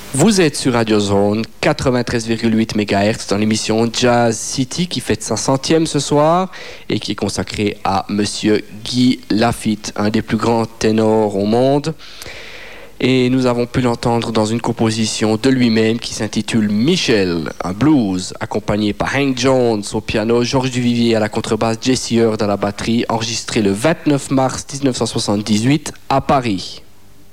Vous êtes sur Radio Zone 93,8 MHz dans l'émission Jazz City qui fête sa 100e ce soir et qui est consacrée à Monsieur Guy Lafitte, un des plus grands ténors au monde. Et nous avons pu l'entendre dans une composition de lui-même qui s'intitule Michel, un blues, accompagné par Hank Jones au piano, Georges Duvivier à la contrebasse, Jesse Hurd à la batterie, enregistré le 29 mars 1978 à Paris.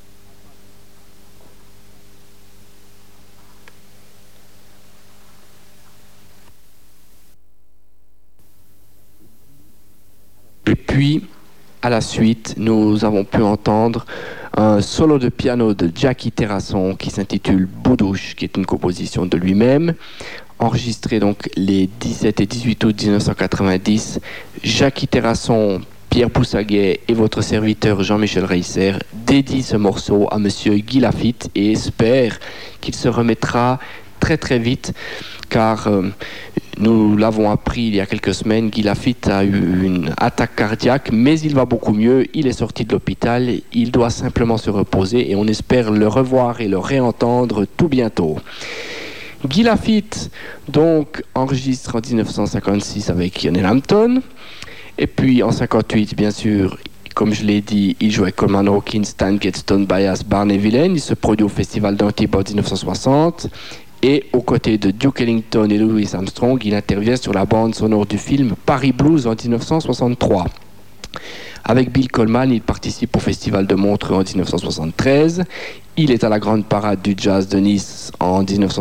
Et puis, à la suite, nous avons pu entendre un solo de piano de Jackie Terrasson qui s'intitule Boudouche, qui est une composition de lui-même, enregistré donc les 17 et 18 août 1990. Jackie Terrasson, Pierre Boussaguet et votre serviteur Jean-Michel Reisser dédient ce morceau à Monsieur Guy Lafitte et espère qu'il se remettra très très vite, car nous l'avons appris il y a quelques semaines, Guy Lafitte a eu une attaque cardiaque, mais il va beaucoup mieux, il est sorti de l'hôpital, il doit simplement se reposer et on espère le revoir et le réentendre tout bientôt. Guy Lafitte, donc, enregistre en 1956 avec Ian Hampton, et puis en 1958, bien sûr, comme je l'ai dit, il joue avec Coleman Hawkins, Stan Getz, Don Byas, Barney Villain, il se produit au Festival d'Antibes en 1960, et aux côtés de Duke Ellington et Louis Armstrong, il intervient sur la bande sonore du film Paris Blues en 1963. Avec Bill Coleman, il participe au Festival de Montreux en 1973. Il est à la grande parade du jazz de Nice en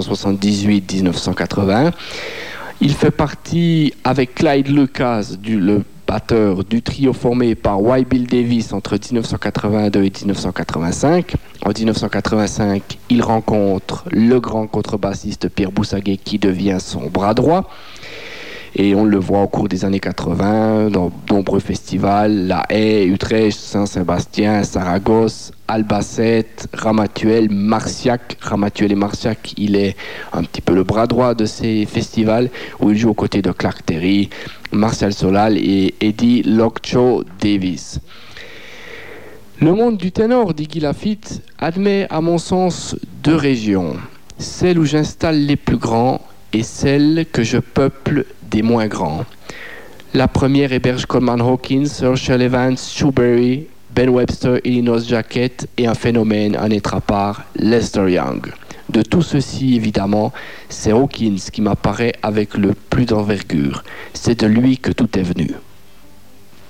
1978-1980. Il fait partie, avec Clyde Lucas, le batteur du trio formé par Wild Bill Davis entre 1982 et 1985. En 1985, il rencontre le grand contrebassiste Pierre Boussaguet qui devient son bras droit. Et on le voit au cours des années 80 dans de nombreux festivals, La Haye, Utrecht, Saint-Sébastien, Saragosse, Albacete, Ramatuelle, Marciac. Ramatuelle et Marciac, il est un petit peu le bras droit de ces festivals où il joue aux côtés de Clark Terry, Martial Solal et Eddie Lockjaw Davis. Le monde du ténor, dit Guy Lafitte, admet à mon sens deux régions. Celle où j'installe les plus grands et celle que je peuple des moins grands. La première héberge Coleman Hawkins, Herschel Evans, Shoebury, Ben Webster, Illinois Jacquet et un phénomène à être à part, Lester Young. De tout ceci, évidemment, c'est Hawkins qui m'apparaît avec le plus d'envergure. C'est de lui que tout est venu.